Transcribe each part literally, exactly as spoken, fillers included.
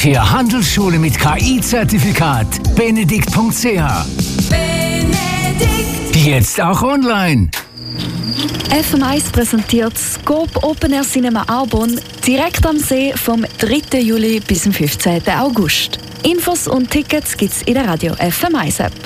Für Handelsschule mit K I-Zertifikat benedikt punkt c h. Benedikt. Jetzt auch online. F M eins präsentiert Scope Open Air Cinema Arbon direkt am See vom dritten Juli bis zum fünfzehnten August. Infos und Tickets gibt's in der Radio F M eins App.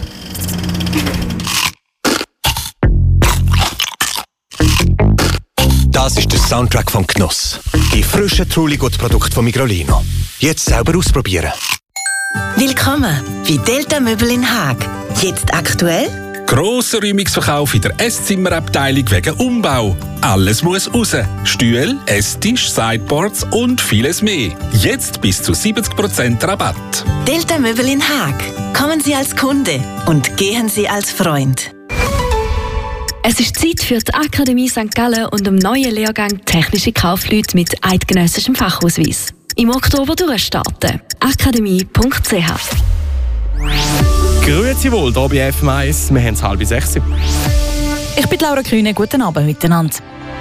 Das ist der Soundtrack von Genuss. Die frischen Truligut-Produkte von Migrolino. Jetzt selber ausprobieren. Willkommen bei Delta Möbel in Haag. Jetzt aktuell? Grosser Räumungsverkauf in der Esszimmerabteilung wegen Umbau. Alles muss raus. Stühle, Esstisch, Sideboards und vieles mehr. Jetzt bis zu siebzig Prozent Rabatt. Delta Möbel in Haag. Kommen Sie als Kunde und gehen Sie als Freund. Es ist Zeit für die Akademie Sankt Gallen und den neuen Lehrgang Technische Kaufleute mit eidgenössischem Fachausweis. Im Oktober durchstarten. akademie punkt c h. Grüezi wohl, hier bei F M eins. Wir haben es halb sechs. Ich bin Laura Kühne. Guten Abend miteinander.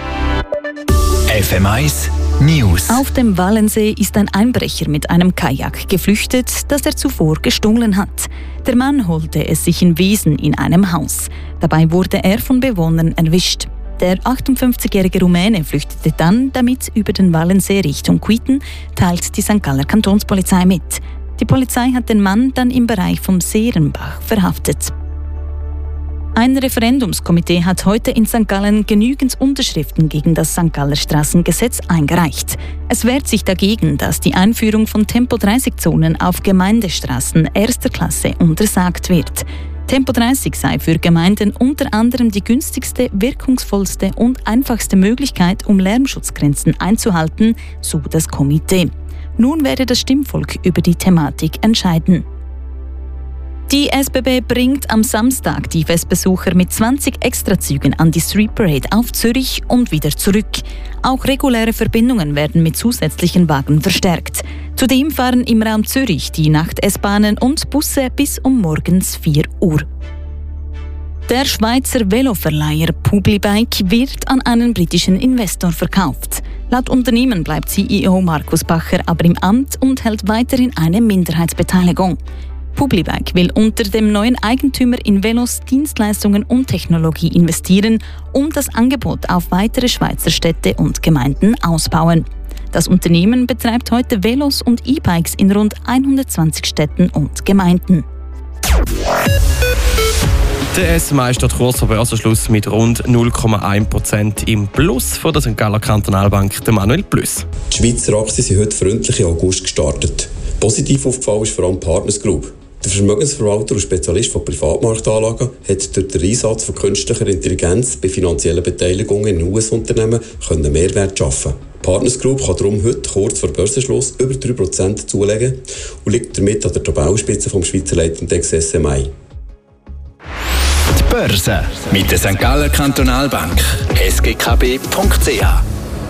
F M eins News. Auf dem Wallensee ist ein Einbrecher mit einem Kajak geflüchtet, das er zuvor gestohlen hat. Der Mann holte es sich in Wiesen in einem Haus. Dabei wurde er von Bewohnern erwischt. Der achtundfünfzigjährige Rumäne flüchtete dann damit über den Wallensee Richtung Kuiten, teilt die Sankt Galler Kantonspolizei mit. Die Polizei hat den Mann dann im Bereich vom Seerenbach verhaftet. Ein Referendumskomitee hat heute in Sankt Gallen genügend Unterschriften gegen das Sankt Galler Straßengesetz eingereicht. Es wehrt sich dagegen, dass die Einführung von Tempo dreißig Zonen auf Gemeindestraßen erster Klasse untersagt wird. Tempo dreißig sei für Gemeinden unter anderem die günstigste, wirkungsvollste und einfachste Möglichkeit, um Lärmschutzgrenzen einzuhalten, so das Komitee. Nun werde das Stimmvolk über die Thematik entscheiden. Die S B B bringt am Samstag die Festbesucher mit zwanzig Extrazügen an die Street Parade auf Zürich und wieder zurück. Auch reguläre Verbindungen werden mit zusätzlichen Wagen verstärkt. Zudem fahren im Raum Zürich die Nacht-S-Bahnen und Busse bis um morgens vier Uhr. Der Schweizer Veloverleiher Publibike wird an einen britischen Investor verkauft. Laut Unternehmen bleibt C E O Markus Bacher aber im Amt und hält weiterhin eine Minderheitsbeteiligung. Publibike will unter dem neuen Eigentümer in Velos, Dienstleistungen und Technologie investieren und das Angebot auf weitere Schweizer Städte und Gemeinden ausbauen. Das Unternehmen betreibt heute Velos und E-Bikes in rund hundertzwanzig Städten und Gemeinden. Der S M eins steht kurz vor Börsenschluss mit rund null Komma eins Prozent im Plus von der Sankt Galler Kantonalbank, der Manuel Plüss. Die Schweizer Aktien sind heute freundlich im August gestartet. Positiv aufgefallen ist vor allem Partners Group. Der Vermögensverwalter und Spezialist von Privatmarktanlagen hat durch den Einsatz von künstlicher Intelligenz bei finanziellen Beteiligungen in U S-Unternehmen Mehrwert schaffen. Partners Group kann darum heute kurz vor Börsenschluss über drei Prozent zulegen und liegt damit an der Tabellenspitze vom Schweizer Leitindex S M I. Die Börse mit der Sankt Galler Kantonalbank. s g k b punkt c h.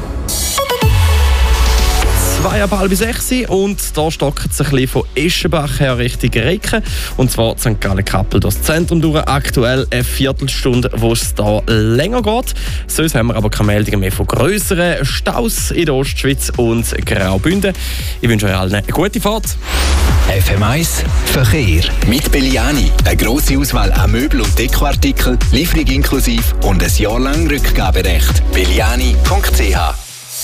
Zwei ab halb sechs und da stockt es ein bisschen von Eschenbach her Richtung Recken. Und zwar Sankt Gallen Kappel das Zentrum durch. Aktuell eine Viertelstunde, wo es da länger geht. Sonst haben wir aber keine Meldungen mehr von grösseren Staus in der Ostschweiz und Graubünden. Ich wünsche euch allen eine gute Fahrt. F M eins Verkehr. Mit Belliani. Eine grosse Auswahl an Möbel- und Dekoartikeln, Lieferung inklusiv und ein Jahr lang Rückgaberecht. belliani punkt c h.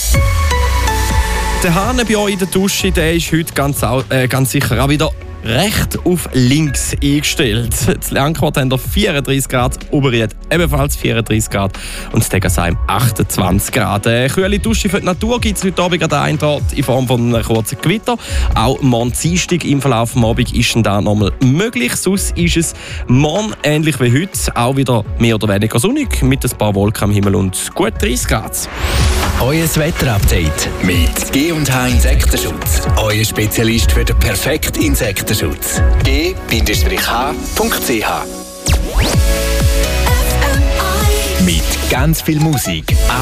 Der Hahn bei euch in der Dusche, der ist heute ganz, äh, ganz sicher auch wieder recht auf links eingestellt. Das Langquart haben vierunddreißig Grad, Oberried ebenfalls vierunddreißig Grad und das Degersheim achtundzwanzig Grad. Eine kühle Dusche für die Natur gibt es heute Abend an der Eintracht in Form von einem kurzen Gewitter. Auch morgen Dienstag im Verlauf des Abends ist dann nochmal möglich. Sonst ist es morgen ähnlich wie heute auch wieder mehr oder weniger sonnig mit ein paar Wolken am Himmel und gut dreißig Grad. Euer Wetterupdate mit G und H Insektenschutz. Euer Spezialist für den perfekten Insektenschutz. g h punkt c h. Mit ganz viel Musik.